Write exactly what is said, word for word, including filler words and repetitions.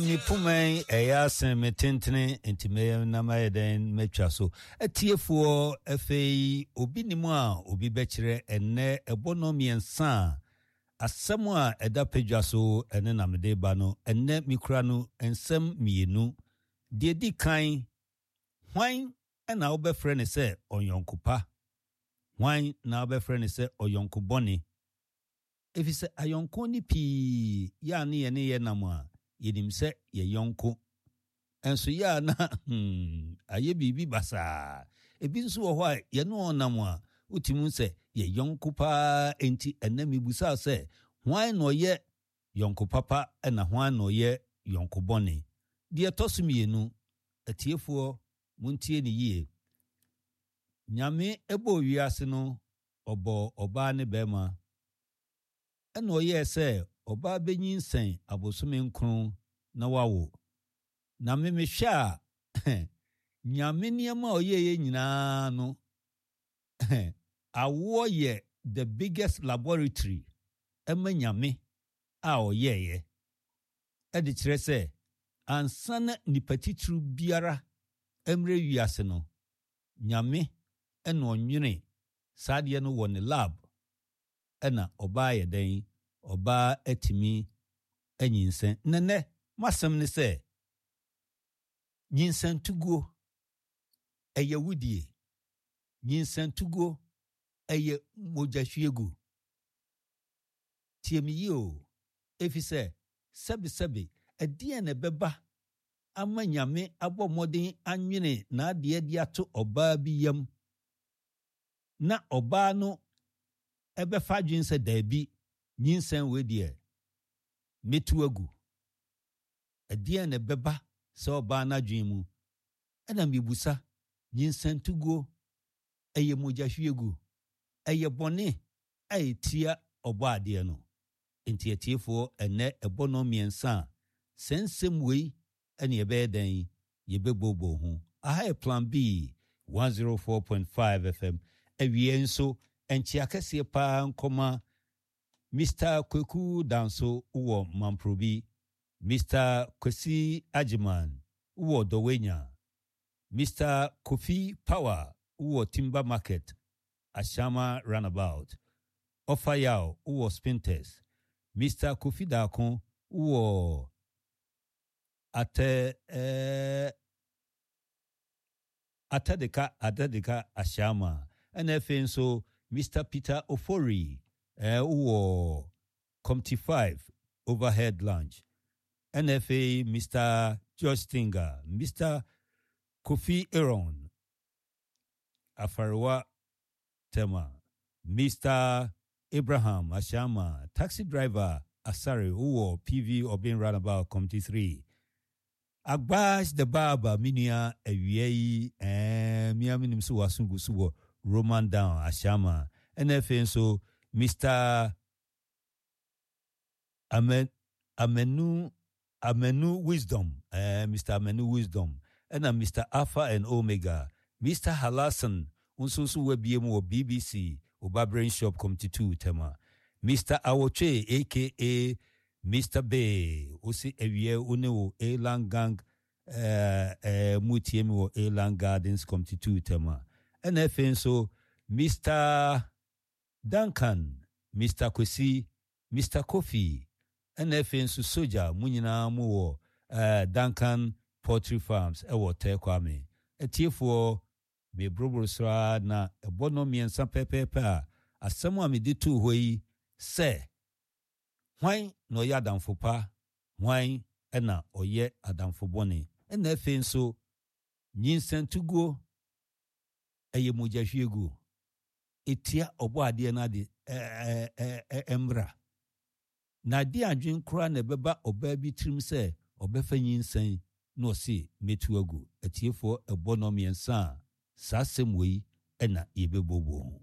mi pumen eya sen metentene entime na mayeden metwa so atiefo afei obi nimu a obi bekire enne ebono miensa asem a eda pedwa so ene namde ba no enne mikura no ensem mienu de di kan hwan na obefre ne se oyonkopa hwan na obefre ne se oyonkoboni efise ayonko ni pi ya ne ye ne ye namwa yedim se ye yonko enso ya na hmm aye bibi basa ebi nso wo ho a ye no onamwa utimu se ye yonko pa enti enami busa se hwan no ye yonko papa na hwan no ye yonko boni de etosumyenu atiefo muntie ni yie nyame ebo wiase no obo oba ne bema eno ye se oba benyinsen abosome nkron na wawo na memehwa nyame niam oye ye nyina no awo ye the biggest laboratory ema nyame a oye ye edi kire se ansana nipatitru biara emre wiase no nyame eno onwene saade no wo ne lab ena oba ye den oba etimi anyinsen nene masem ne se nyinsen tugo eye wudie nyinsen tugo eye mojahwiegu tiemi yo efise sebi sebi edie ne beba ama nyame abomodin anwene na ade ade ato oba bi yam na oba no ebefa dwinse dabi nyinsen wedie metuagu edie ne beba se oba na dwin mu ena mibusa nyinsen tugo eye mojahwiegu eye bone aitia obo ade no enti etiefo ene ebono miensa sensem wei ene ebeden yebebobo hu aha plan B one oh four point five F M ewie nso enchi akese pa nkoma Mister Kweku Danso uwo Mamprobi Mister Kwesi Ajiman uwo Dowenya Mister Kofi Power uwo Timber Market Ashama Runabout Ofayao uwo Spintes Mister Kofi Dakon uwo ate eh atadeka atadeka Ashama N F N so Mister Peter Ofori eh uwo Comty five Overhead Lounge N F A Mister George Stinger Mister Kofi Aaron Afarwa Tema Mister Abraham Ashama Taxi Driver Asare uwo P V Obin Runabout Comty three Agbash the Barber Minia Ewiei eh miaminim so wasungu so Roman Down Ashama N F N so Mister Amen Amenu Amenu Wisdom eh Mister Amenu Wisdom and Mister Alpha and Omega Mister Halasan unso so webiem wo B B C Oba Brain Shop Comty two tema Mister Awoche aka Mister Bay osi ewie unewo Elan Gang eh eh mutiem wo Elan Gardens Comty two tema N F N so Mister Duncan Mister Kwesi Mister Kofi N F N so Soja munyina mu wo eh Duncan Poultry Farms ewo Tekwame etiefo me brobrosra na ebono miensa pepepe asemu amedi tu hoi se hwan no ya damfo pa hwan ena oye adamfo bone ena efe nso nyinsantugo eye mojahwiegu etia obo ade na de eh eh embra na de adwen kura na beba oba bi trim se obefa nyinsan no se metuagu etiefo ebono miensa sasem wei ena yebebobo